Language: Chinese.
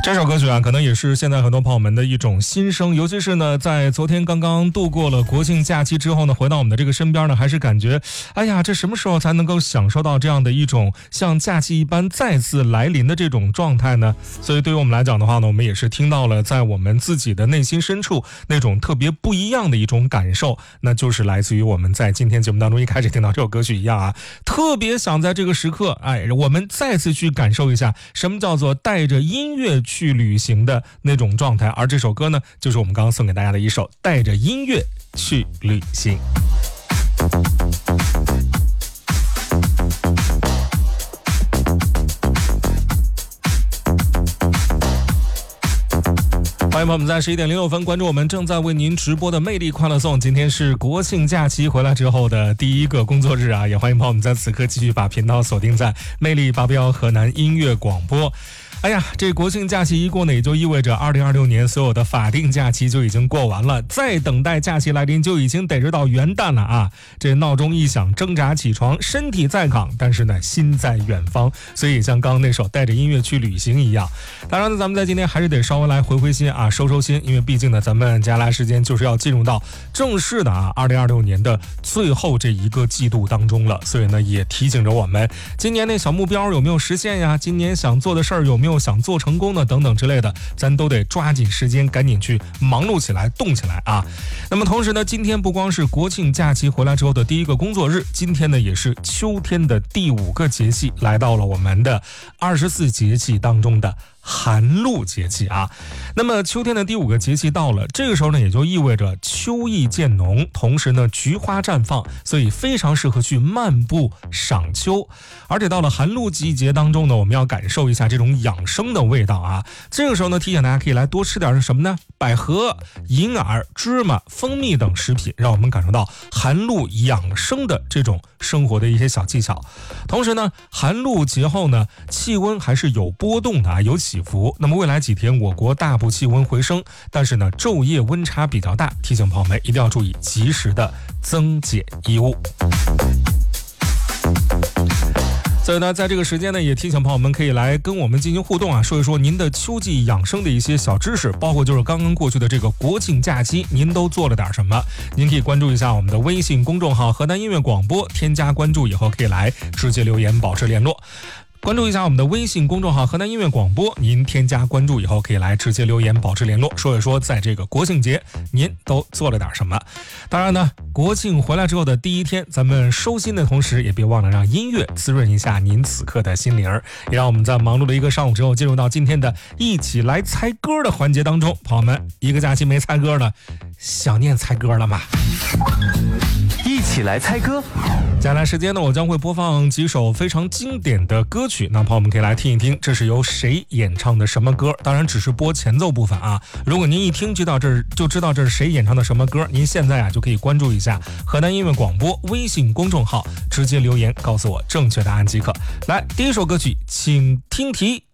这首歌曲啊，可能也是现在很多朋友们的一种心声，尤其是呢，在昨天刚刚度过了国庆假期之后呢，回到我们的这个身边呢，还是感觉，哎呀，这什么时候才能够享受到这样的一种像假期一般再次来临的这种状态呢？所以对于我们来讲的话呢，我们也是听到了在我们自己的内心深处那种特别不一样的一种感受，那就是来自于我们在今天节目当中一开始听到这首歌曲一样啊，特别想在这个时刻，我们再次去感受一下什么叫做带着音乐去旅行的那种状态，而这首歌呢，就是我们刚刚送给大家的一首带着音乐去旅行。欢迎朋友们在11点06分关注我们正在为您直播的魅力快乐颂。今天是国庆假期回来之后的第一个工作日啊，也欢迎朋友们在此刻继续把频道锁定在魅力881河南音乐广播。哎呀，这国庆假期一过呢，也就意味着2026年所有的法定假期就已经过完了，再等待假期来临就已经得到元旦了啊！这闹钟一响，挣扎起床，身体在岗，但是呢，心在远方。所以像刚刚那首带着音乐去旅行一样。当然呢，咱们在今天还是得稍微来回心啊，收心，因为毕竟呢，咱们接下来时间就是要进入到正式的2026年的最后这一个季度当中了。所以呢，也提醒着我们，今年那小目标有没有实现呀？今年想做的事儿有没有想做成功的等等之类的，咱都得抓紧时间赶紧去忙碌起来，动起来啊。那么同时呢，今天不光是国庆假期回来之后的第一个工作日，今天呢也是秋天的第5个节气，来到了我们的24节气当中的寒露节气啊。那么秋天的第5个节气到了，这个时候呢也就意味着秋意渐浓，同时呢菊花绽放，所以非常适合去漫步赏秋。而且到了寒露季节当中呢，我们要感受一下这种养生的味道啊。这个时候呢，提醒大家可以来多吃点什么呢？百合、银耳、芝麻、蜂蜜等食品，让我们感受到寒露养生的这种生活的一些小技巧。同时呢，寒露节后呢，气温还是有波动的啊，有起伏。那么未来几天我国大部气温回升，但是呢昼夜温差比较大，提醒朋友们一定要注意及时的增减衣物。所以呢，在这个时间呢，也提醒朋友们可以来跟我们进行互动啊，说一说您的秋季养生的一些小知识，包括就是刚刚过去的这个国庆假期，您都做了点什么？您可以关注一下我们的微信公众号河南音乐广播，添加关注以后可以来直接留言保持联络。关注一下我们的微信公众号河南音乐广播，您添加关注以后可以来直接留言保持联络，说一说在这个国庆节您都做了点什么。当然呢，国庆回来之后的第一天，咱们收心的同时也别忘了让音乐滋润一下您此刻的心灵，也让我们在忙碌的一个上午之后进入到今天的一起来猜歌的环节当中。朋友们，一个假期没猜歌了，想念猜歌了吗？ 一起来猜歌。 接下来时间呢，我将会播放几首非常经典的歌曲，那朋友们可以来听一听，这是由谁演唱的什么歌？当然只是播前奏部分啊。如果您一听就知道这是谁演唱的什么歌，您现在就可以关注一下河南音乐广播微信公众号，直接留言告诉我正确答案即可。来，第一首歌曲，请听题。